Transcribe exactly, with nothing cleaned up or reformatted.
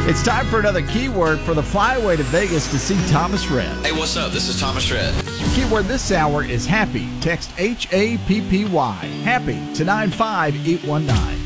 It's time for another keyword for the flyaway to Vegas to see Thomas Rhett. Hey, what's up? This is Thomas Rhett. Keyword this hour is happy. Text H A P P Y. Happy to nine five eight one nine.